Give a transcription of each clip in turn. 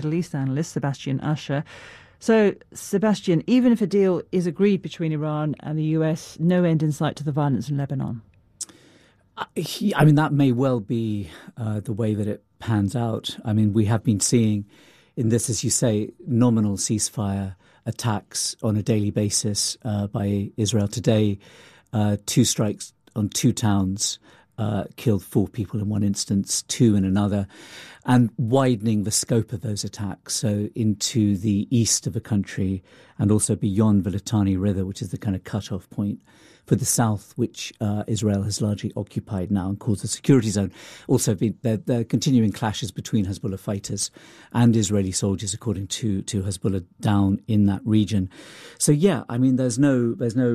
Middle East analyst Sebastian Usher. So, Sebastian, even if a deal is agreed between Iran and the US, no end in sight to the violence in Lebanon. I mean, that may well be the way that it pans out. I mean, we have been seeing in this, as you say, nominal ceasefire attacks on a daily basis by Israel. Today, 2 strikes on 2 towns killed 4 people in one instance, 2 in another, and widening the scope of those attacks, so into the east of the country and also beyond the Litani River, which is the kind of cut-off point for the south, which Israel has largely occupied now and calls the security zone. Also, there are continuing clashes between Hezbollah fighters and Israeli soldiers, according to Hezbollah, down in that region. So, yeah, I mean, there's no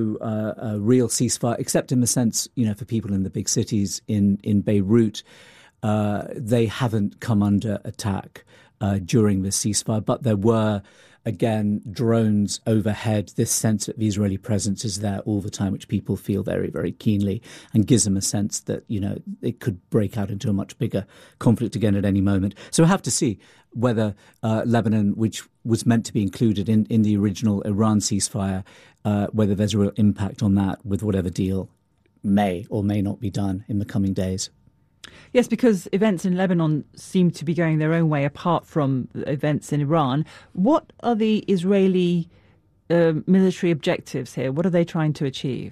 real ceasefire, except in the sense, for people in the big cities in Beirut, they haven't come under attack during the ceasefire, but there were, again, drones overhead, this sense that the Israeli presence is there all the time, which people feel very, very keenly, and gives them a sense that, it could break out into a much bigger conflict again at any moment. So we'll have to see whether Lebanon, which was meant to be included in the original Iran ceasefire, whether there's a real impact on that with whatever deal may or may not be done in the coming days. Yes, because events in Lebanon seem to be going their own way apart from events in Iran. What are the Israeli military objectives here? What are they trying to achieve?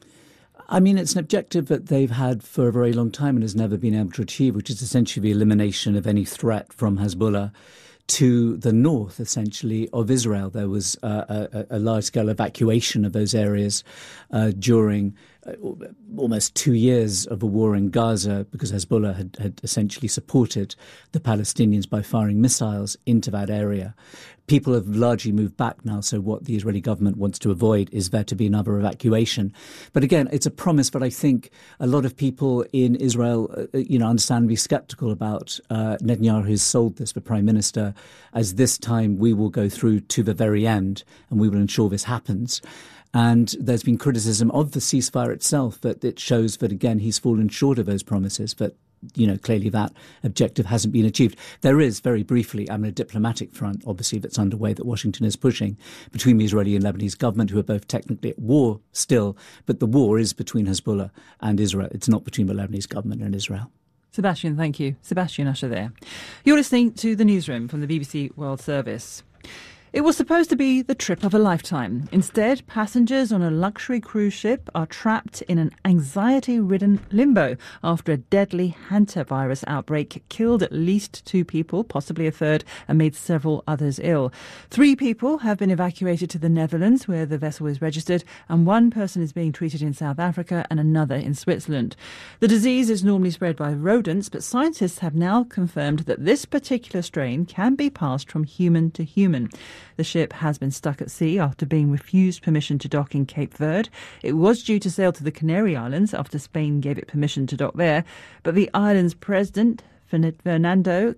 I mean, it's an objective that they've had for a very long time and has never been able to achieve, which is essentially the elimination of any threat from Hezbollah to the north, essentially, of Israel. There was a large-scale evacuation of those areas during almost 2 years of a war in Gaza, because Hezbollah had essentially supported the Palestinians by firing missiles into that area. People have largely moved back now, so what the Israeli government wants to avoid is there to be another evacuation. But again, it's a promise that I think a lot of people in Israel, understandably sceptical about. Netanyahu has sold this, the Prime Minister, as this time we will go through to the very end and we will ensure this happens. And there's been criticism of the ceasefire itself, that it shows that, again, he's fallen short of those promises, but clearly that objective hasn't been achieved. There is, very briefly, a diplomatic front, obviously, that's underway that Washington is pushing between the Israeli and Lebanese government, who are both technically at war still, but the war is between Hezbollah and Israel. It's not between the Lebanese government and Israel. Sebastian, thank you. Sebastian Usher there. You're listening to The Newsroom from the BBC World Service. It was supposed to be the trip of a lifetime. Instead, passengers on a luxury cruise ship are trapped in an anxiety-ridden limbo after a deadly hantavirus outbreak killed at least 2 people, possibly a third, and made several others ill. 3 people have been evacuated to the Netherlands, where the vessel is registered, and 1 person is being treated in South Africa and another in Switzerland. The disease is normally spread by rodents, but scientists have now confirmed that this particular strain can be passed from human to human. The ship has been stuck at sea after being refused permission to dock in Cape Verde. It was due to sail to the Canary Islands after Spain gave it permission to dock there, but the island's president, Fernando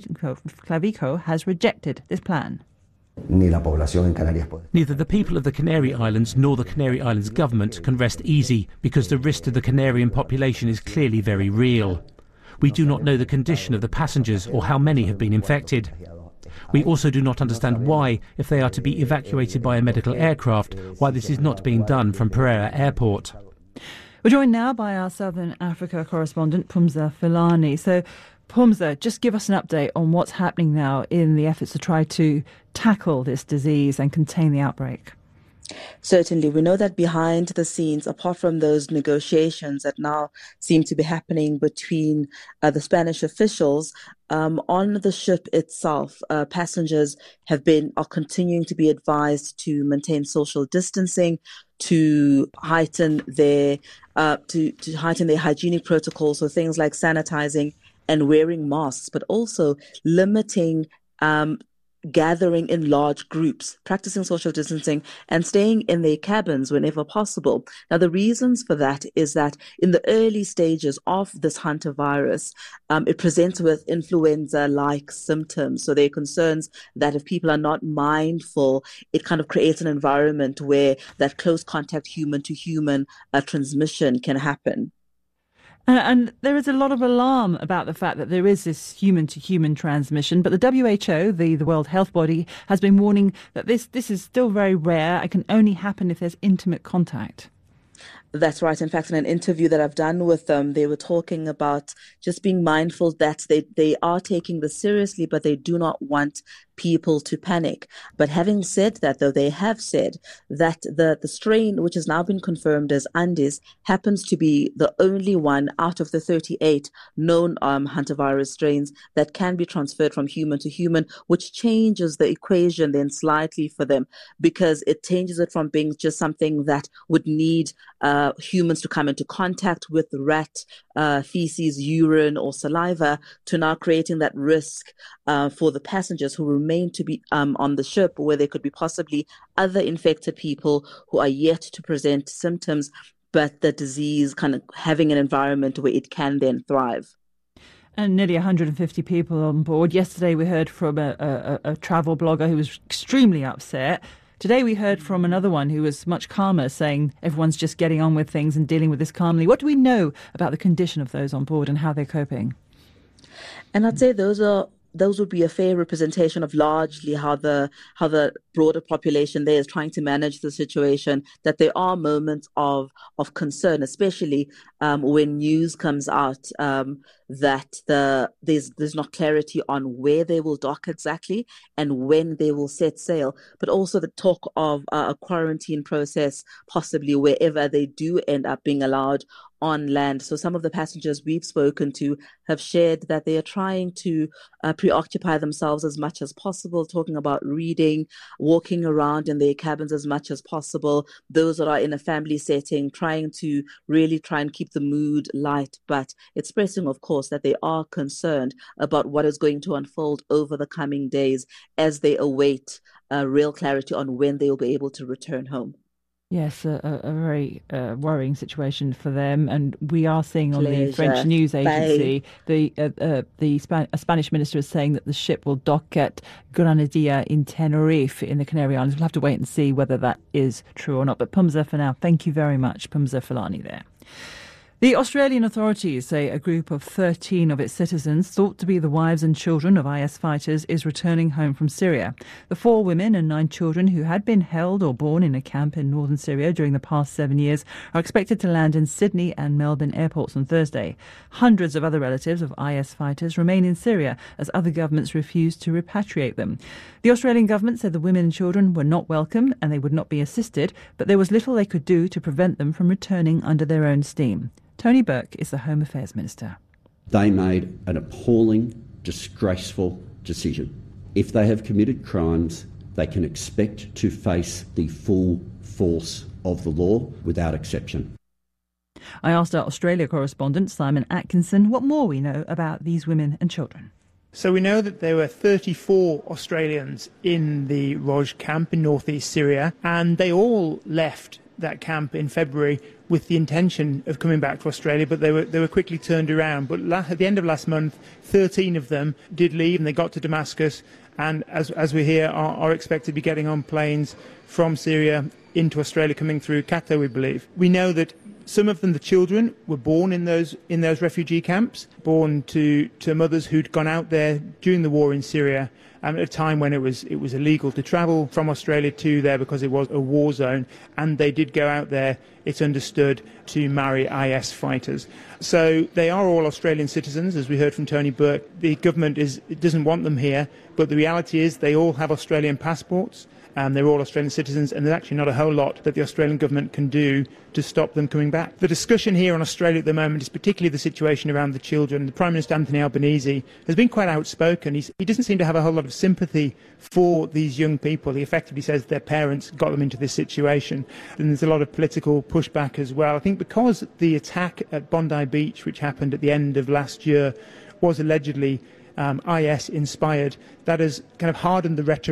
Clavijo, has rejected this plan. Neither the people of the Canary Islands nor the Canary Islands government can rest easy, because the risk to the Canarian population is clearly very real. We do not know the condition of the passengers or how many have been infected. We also do not understand why, if they are to be evacuated by a medical aircraft, why this is not being done from Pereira Airport. We're joined now by our Southern Africa correspondent, Phumza Filani. So, Phumza, just give us an update on what's happening now in the efforts to try to tackle this disease and contain the outbreak. Certainly. We know that behind the scenes, apart from those negotiations that now seem to be happening between the Spanish officials, on the ship itself, passengers are continuing to be advised to maintain social distancing, to heighten their hygienic protocols, so things like sanitizing and wearing masks, but also limiting gathering in large groups, practicing social distancing, and staying in their cabins whenever possible. Now, the reasons for that is that in the early stages of this hantavirus, it presents with influenza-like symptoms. So there are concerns that if people are not mindful, it kind of creates an environment where that close contact human-to-human transmission can happen. And there is a lot of alarm about the fact that there is this human-to-human transmission. But the WHO, the World Health Body, has been warning that this is still very rare. It can only happen if there's intimate contact. That's right. In fact, in an interview that I've done with them, they were talking about just being mindful that they are taking this seriously, but they do not want people to panic. But having said that, though, they have said that the strain, which has now been confirmed as Andes, happens to be the only one out of the 38 known hantavirus strains that can be transferred from human to human, which changes the equation then slightly for them, because it changes it from being just something that would need humans to come into contact with rat feces, urine, or saliva, to now creating that risk for the passengers who remain to be on the ship, where there could be possibly other infected people who are yet to present symptoms, but the disease kind of having an environment where it can then thrive. And nearly 150 people on board. Yesterday we heard from a travel blogger who was extremely upset. Today we heard from another one who was much calmer, saying everyone's just getting on with things and dealing with this calmly. What do we know about the condition of those on board and how they're coping? And I'd say those would be a fair representation of largely how the broader population there is trying to manage the situation, that there are moments of concern, especially when news comes out that there's not clarity on where they will dock exactly and when they will set sail, but also the talk of a quarantine process, possibly wherever they do end up being allowed on land. So some of the passengers we've spoken to have shared that they are trying to preoccupy themselves as much as possible, talking about reading, walking around in their cabins as much as possible. Those that are in a family setting, trying to really try and keep the mood light, but expressing, of course, that they are concerned about what is going to unfold over the coming days as they await real clarity on when they will be able to return home. Yes, a very worrying situation for them, and we are seeing on the French news agency a Spanish minister is saying that the ship will dock at Granadilla in Tenerife in the Canary Islands. We'll have to wait and see whether that is true or not. But Pumza, for now, thank you very much, Pumza Fulani there. The Australian authorities say a group of 13 of its citizens, thought to be the wives and children of IS fighters, is returning home from Syria. The 4 women and 9 children who had been held or born in a camp in northern Syria during the past 7 years are expected to land in Sydney and Melbourne airports on Thursday. Hundreds of other relatives of IS fighters remain in Syria as other governments refuse to repatriate them. The Australian government said the women and children were not welcome and they would not be assisted, but there was little they could do to prevent them from returning under their own steam. Tony Burke is the Home Affairs Minister. They made an appalling, disgraceful decision. If they have committed crimes, they can expect to face the full force of the law without exception. I asked our Australia correspondent, Simon Atkinson, what more we know about these women and children. So we know that there were 34 Australians in the Roj camp in northeast Syria, and they all left that camp in February with the intention of coming back to Australia, but they were quickly turned around. But at the end of last month, 13 of them did leave, and they got to Damascus, and as we hear, are expected to be getting on planes from Syria into Australia, coming through Qatar, we believe. We know that some of them, the children, were born in those refugee camps, born to mothers who'd gone out there during the war in Syria, at a time when it was illegal to travel from Australia to there because it was a war zone, and they did go out there, it's understood, to marry IS fighters. So they are all Australian citizens, as we heard from Tony Burke. The government doesn't want them here, but the reality is they all have Australian passports. They're all Australian citizens, and there's actually not a whole lot that the Australian government can do to stop them coming back. The discussion here in Australia at the moment is particularly the situation around the children. The Prime Minister, Anthony Albanese, has been quite outspoken. He doesn't seem to have a whole lot of sympathy for these young people. He effectively says their parents got them into this situation. And there's a lot of political pushback as well. I think because the attack at Bondi Beach, which happened at the end of last year, was allegedly IS-inspired, that has kind of hardened the rhetoric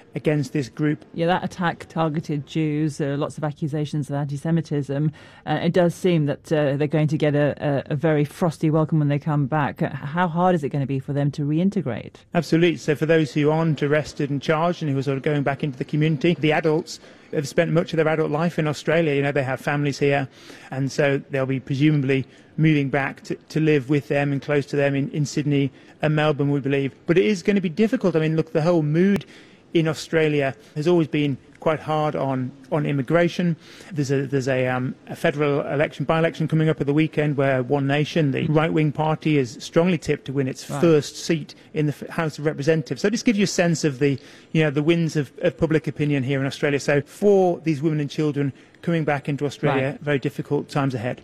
against this group. Yeah, that attack targeted Jews, lots of accusations of anti-Semitism. It does seem that they're going to get a very frosty welcome when they come back. How hard is it going to be for them to reintegrate? Absolutely. So for those who aren't arrested and charged and who are sort of going back into the community, the adults have spent much of their adult life in Australia. You know, they have families here, and so they'll be presumably moving back to live with them and close to them in Sydney and Melbourne, we believe. But it is going to be difficult. I mean, look, the whole mood in Australia has always been quite hard on immigration. There's a federal election, by-election coming up at the weekend where One Nation, the right-wing party, is strongly tipped to win its first seat in the House of Representatives. So this gives you a sense of the winds of public opinion here in Australia. So for these women and children coming back into Australia, very difficult times ahead.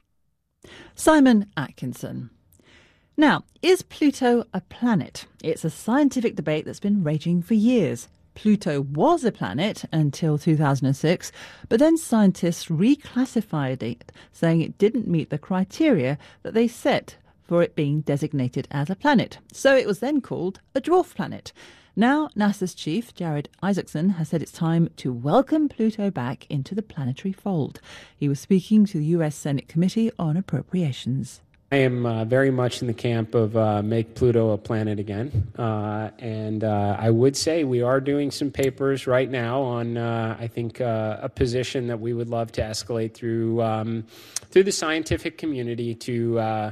Simon Atkinson. Now, is Pluto a planet? It's a scientific debate that's been raging for years. Pluto was a planet until 2006, but then scientists reclassified it, saying it didn't meet the criteria that they set for it being designated as a planet. So it was then called a dwarf planet. Now, NASA's chief, Jared Isaacson, has said it's time to welcome Pluto back into the planetary fold. He was speaking to the US Senate Committee on Appropriations. I am very much in the camp of make Pluto a planet again. And I would say we are doing some papers right now on, I think, a position that we would love to escalate through the scientific community to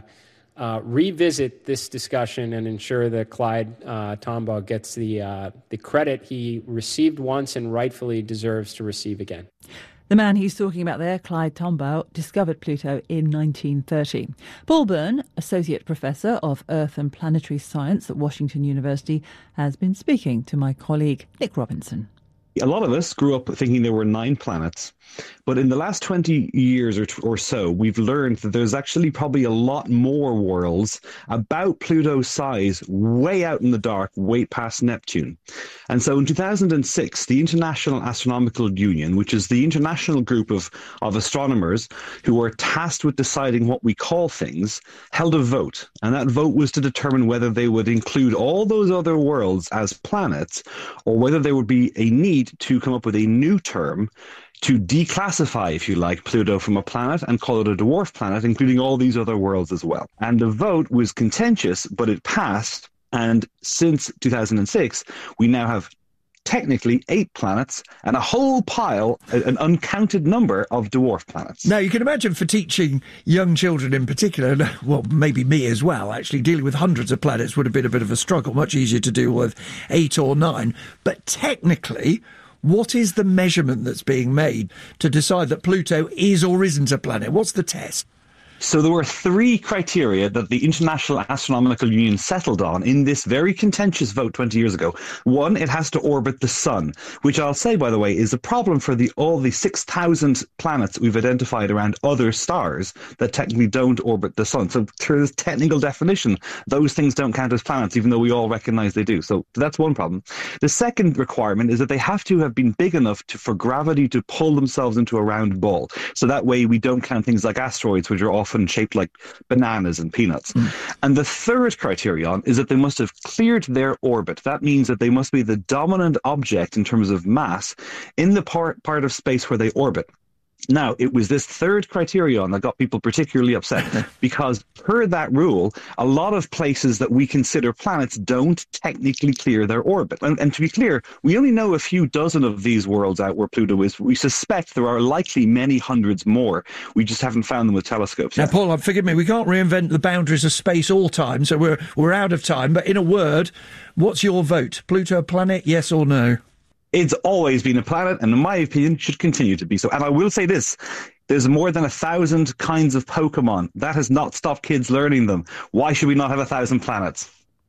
revisit this discussion and ensure that Clyde Tombaugh gets the credit he received once and rightfully deserves to receive again. The man he's talking about there, Clyde Tombaugh, discovered Pluto in 1930. Paul Byrne, Associate Professor of Earth and Planetary Science at Washington University, has been speaking to my colleague Nick Robinson. A lot of us grew up thinking there were 9 planets, but in the last 20 years or so, we've learned that there's actually probably a lot more worlds about Pluto's size way out in the dark, way past Neptune. And so in 2006, the International Astronomical Union, which is the international group of astronomers who are tasked with deciding what we call things, held a vote. And that vote was to determine whether they would include all those other worlds as planets or whether there would be a need to come up with a new term to declassify, if you like, Pluto from a planet and call it a dwarf planet, including all these other worlds as well. And the vote was contentious, but it passed. And since 2006, we now have technically 8 planets and a whole pile, an uncounted number of dwarf planets. Now, you can imagine for teaching young children in particular, well, maybe me as well, actually, dealing with hundreds of planets would have been a bit of a struggle, much easier to deal with 8 or 9. But technically, what is the measurement that's being made to decide that Pluto is or isn't a planet? What's the test? So there were 3 criteria that the International Astronomical Union settled on in this very contentious vote 20 years ago. 1, it has to orbit the sun, which I'll say, by the way, is a problem for all the 6,000 planets we've identified around other stars that technically don't orbit the sun. So through this technical definition, those things don't count as planets, even though we all recognize they do. So that's one problem. The second requirement is that they have to have been big enough for gravity to pull themselves into a round ball. So that way we don't count things like asteroids, which are often shaped like bananas and peanuts. And the third criterion is that they must have cleared their orbit. That means that they must be the dominant object in terms of mass in the part of space where they orbit. Now, it was this third criterion that got people particularly upset because per that rule, a lot of places that we consider planets don't technically clear their orbit. And to be clear, we only know a few dozen of these worlds out where Pluto is. We suspect there are likely many hundreds more. We just haven't found them with telescopes yet. Now, Paul, forgive me, we can't reinvent the boundaries of space or time, so we're out of time. But in a word, what's your vote? Pluto a planet, yes or no? It's always been a planet, and in my opinion, should continue to be so. And I will say this, there's more than 1,000 kinds of Pokemon. That has not stopped kids learning them. Why should we not have 1,000 planets?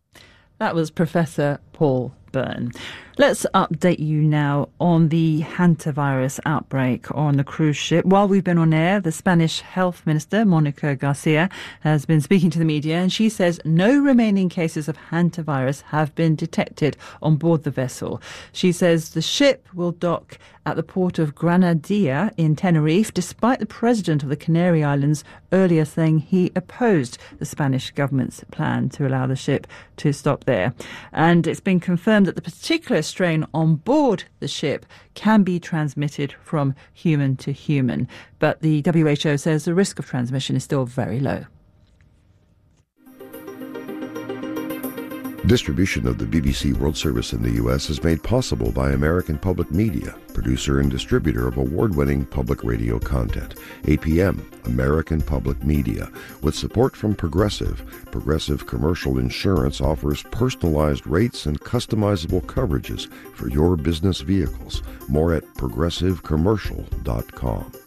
That was Professor Paul Byrne. Let's update you now on the hantavirus outbreak on the cruise ship. While we've been on air, the Spanish Health Minister, Monica Garcia, has been speaking to the media, and she says no remaining cases of hantavirus have been detected on board the vessel. She says the ship will dock at the port of Granadilla in Tenerife, despite the president of the Canary Islands earlier saying he opposed the Spanish government's plan to allow the ship to stop there. And it's been confirmed that the particular strain on board the ship can be transmitted from human to human. But the WHO says the risk of transmission is still very low. Distribution of the BBC World Service in the U.S. is made possible by American Public Media, producer and distributor of award-winning public radio content. APM, American Public Media. With support from Progressive, Progressive Commercial Insurance offers personalized rates and customizable coverages for your business vehicles. More at progressivecommercial.com.